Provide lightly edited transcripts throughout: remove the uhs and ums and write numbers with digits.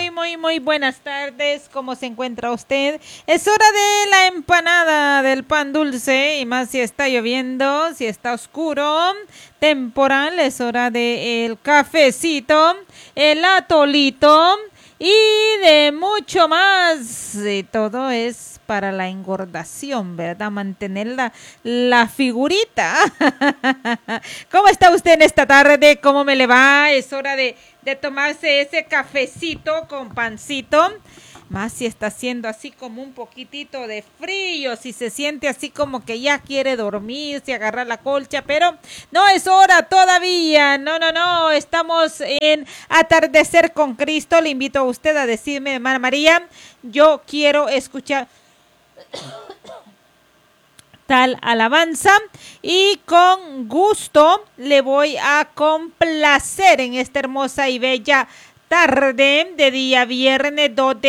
Muy buenas tardes. ¿Cómo se encuentra usted? Es hora de la empanada del pan dulce y más si está lloviendo, si está oscuro, temporal, es hora de el cafecito, el atolito y de mucho más. Y todo es para la engordación, ¿verdad? Mantener la figurita. ¿Cómo está usted en esta tarde? ¿Cómo me le va? Es hora de tomarse ese cafecito con pancito. Más si está haciendo así como un poquitito de frío, si se siente así como que ya quiere dormirse, agarrar la colcha, pero no es hora todavía, no, estamos en Atardecer con Cristo. Le invito a usted a decirme, hermana María, yo quiero escuchar tal alabanza y con gusto le voy a complacer en esta hermosa y bella tarde de día viernes 2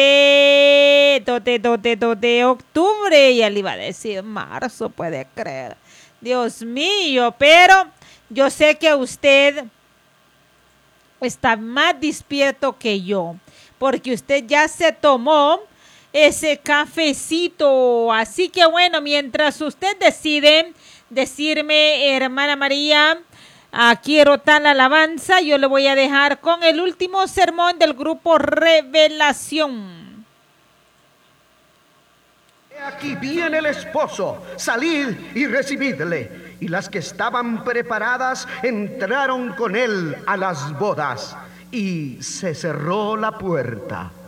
de octubre, ya le iba a decir marzo, puede creer, Dios mío, pero yo sé que usted está más despierto que yo, porque usted ya se tomó ese cafecito. Así que bueno, mientras usted decide decirme, hermana María, quiero tal alabanza, yo le voy a dejar con el último sermón del grupo Revelación. Aquí viene el esposo, salid y recibidle. Y las que estaban preparadas entraron con él a las bodas, y se cerró la puerta.